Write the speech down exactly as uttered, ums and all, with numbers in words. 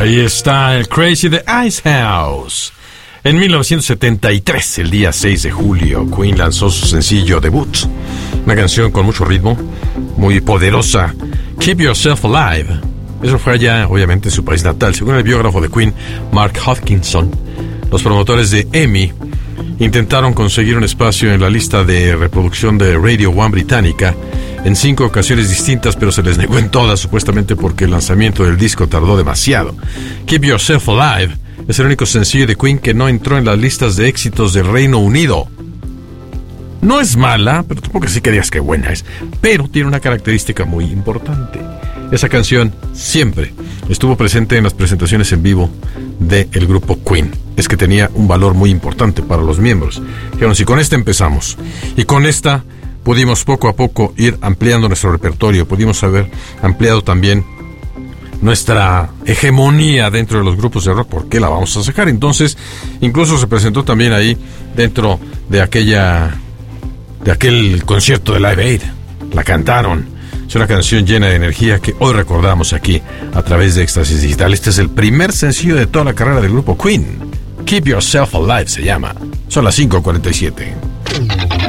Ahí está el Crazy de Icehouse. En mil novecientos setenta y tres, el día seis de julio, Queen lanzó su sencillo debut. Una canción con mucho ritmo, muy poderosa, Keep Yourself Alive. Eso fue allá, obviamente, en su país natal. Según el biógrafo de Queen, Mark Hodgkinson, los promotores de EMI intentaron conseguir un espacio en la lista de reproducción de Radio One británica en cinco ocasiones distintas, pero se les negó en todas, supuestamente porque el lanzamiento del disco tardó demasiado. Keep Yourself Alive es el único sencillo de Queen que no entró en las listas de éxitos del Reino Unido. No es mala, pero tampoco sí que digas que buena es, pero tiene una característica muy importante. Esa canción siempre estuvo presente en las presentaciones en vivo del grupo Queen. Es que tenía un valor muy importante para los miembros. Dijeron, si con esta empezamos, y con esta pudimos poco a poco ir ampliando nuestro repertorio, pudimos haber ampliado también nuestra hegemonía dentro de los grupos de rock, ¿por qué la vamos a sacar? Entonces, incluso se presentó también ahí dentro de aquella de aquel concierto de Live Aid. La cantaron. Es una canción llena de energía que hoy recordamos aquí a través de Éxtasis Digital. Este es el primer sencillo de toda la carrera del grupo Queen. Keep Yourself Alive se llama. Son las cinco cuarenta y siete.